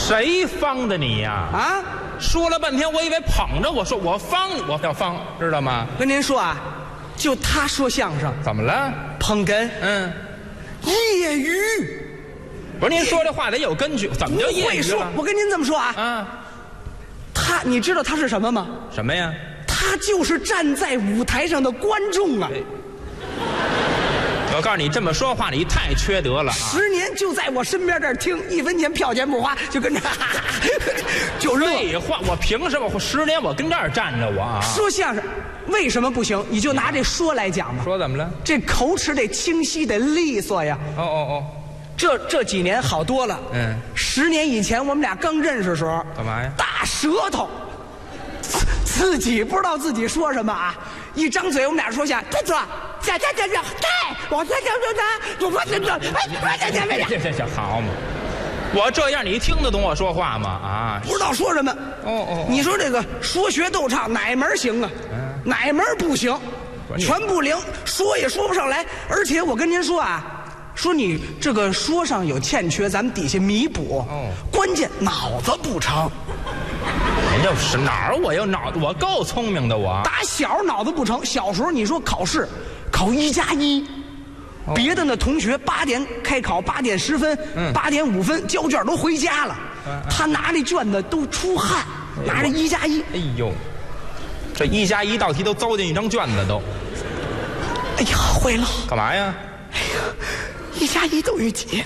谁方的你呀？ 啊， 说了半天，我以为捧着我说我方，我叫方，知道吗？ 跟您说啊，就他说相声怎么了？ 捧哏，业余。 不是您说这话得有根据，怎么叫业余了？ 我跟您这么说啊，你知道他是什么吗？ 什么呀？ 他就是站在舞台上的观众啊。 我告诉你，这么说话你太缺德了。 10年就在我身边这儿听，1分钱票钱不花，就跟着就热。 废话，我凭什么10年我跟这儿站着我啊？ 说相声为什么不行？你就拿这说来讲吧。 说怎么了？ 这口齿得清晰，得利索呀。这几年好多了。10年以前我们俩刚认识的时候， 干嘛呀？ 大舌头，自己不知道自己说什么啊！一张嘴，我们俩说下，对，我这好嘛？我这样你听得懂我说话吗？啊， 不知道说什么。你说这个说学逗唱哪门行啊？哪门不行？全不灵，说也说不上来。而且我跟您说啊，说你这个说上有欠缺，咱们底下弥补。关键脑子不成。 这是哪儿？我有脑子，我够聪明的我。 打小脑子不成，小时候你说考试考1+1，别的那同学8点开考，8点10分，8点5分交卷都回家了，他拿这卷子都出汗，拿着1+1。 哎呦，这1+1道题都糟践一张卷子都。 哎呀，坏了！ 干嘛呀？ 哎呀，1+1等于几？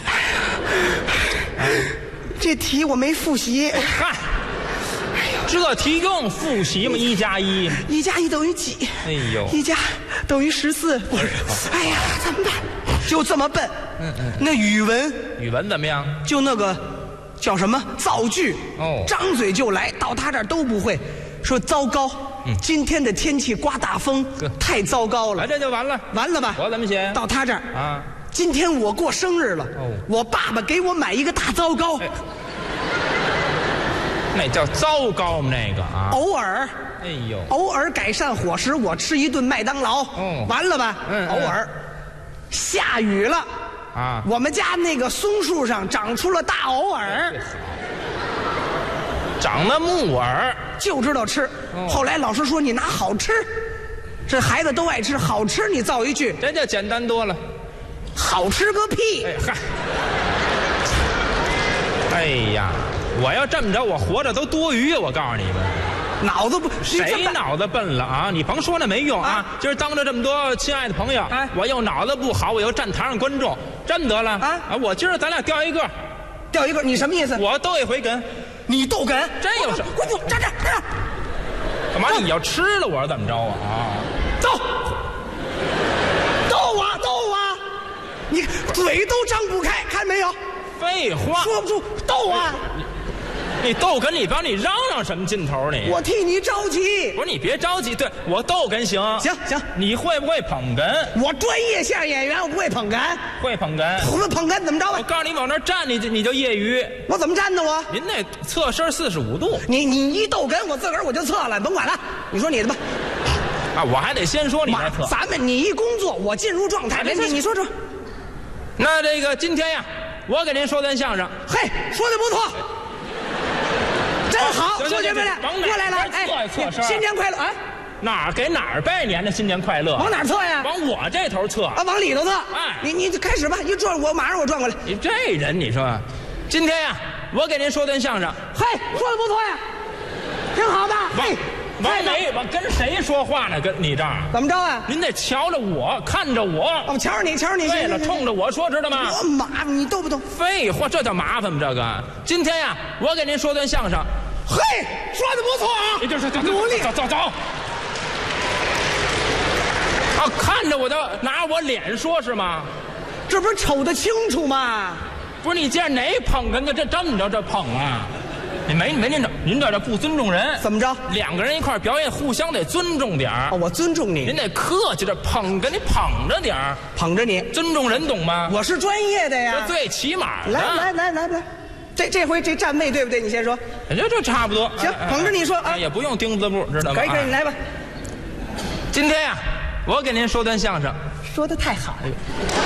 这题我没复习。 嗨。这题用复习吗？1+1，1+1 等于几？ 哎呦 ，1+等于14。不是，哎呀，怎么办？就这么笨。那语文怎么样？ 就那个叫什么造句？张嘴就来，到他这儿都不会。说糟糕，今天的天气刮大风，太糟糕了。 这就完了， 完了吧？ 我怎么写？ 到他这儿啊， 今天我过生日了，我爸爸给我买一个大糟糕。 那叫糟糕吗？那个啊， 偶尔， 哎呦， 偶尔改善伙食，我吃一顿麦当劳。完了吧？偶尔，下雨了啊，我们家那个松树上长出了大藕耳， 长了木耳， 就知道吃。后来老师说你拿好吃，这孩子都爱吃，好吃你造一句， 这就简单多了。 好吃个屁！ 哎呀。我要这么着，我活着都多余啊！我告诉你们， 脑子不谁脑子笨了啊？你甭说那没用啊！今儿当着这么多亲爱的朋友，我又脑子不好，我又站台上观众，这么得了啊！我今儿咱俩掉一个， 你什么意思？ 我斗一回哏， 你斗哏， 真有什么？ 快走，站！ 干嘛？你要吃了我是怎么着啊？ 斗啊！你嘴都张不开，看没有？ 废话， 说不出，斗啊！ 你逗哏，你帮你嚷嚷什么劲头你？ 我替你着急。 不是你别着急，对我逗哏行。 行， 你会不会捧哏？ 我专业相声演员，我不会捧哏。 会捧哏。 捧哏怎么着吧？ 我告诉你，往那站你就业余。 我怎么站的我？ 您那侧身45度。 你一逗哏，我自个儿我就侧了，甭管了。你说你的吧。 啊，我还得先说你那侧。 咱们你一工作，我进入状态。你说。 那这个今天呀，我给您说段相声。 嘿，说的不错。真好，兄弟们俩过来了，新年快乐！哎， 哪儿给哪儿拜年呢？新年快乐！ 往哪儿测呀？ 往我这头测啊，往里头测。 哎， 你就开始吧，一转我马上转过来。 你这人，你说，今天呀，我给您说段相声。 嘿，说的不错呀，挺好的。嘿， 王梅，我跟谁说话呢？跟你这儿怎么着啊？ 您得瞧着我，看着我。 我瞧着你。 对了，冲着我说，知道吗？ 我麻烦，你逗不逗？ 废话，这叫麻烦吗？这个，今天呀，我给您说段相声。 嘿，说的不错啊！ 你就是努力， 走。啊，看着我就拿我脸说是吗？ 这不是瞅得清楚吗？ 不是你见哪捧哏的这么着这捧啊？你没您这不尊重人。 怎么着 ？2个人一块表演，互相得尊重点儿。 我尊重你。 您得客气着捧哏，你捧着点儿， 捧着你， 尊重人，懂吗？ 我是专业的呀， 这最起码的。 来，这回这站位对不对？你先说。 这差不多。 行，捧着你说啊， 也不用钉子步，知道吗？ 可以，你来吧。 今天呀，我给您说段相声。 说的太好了。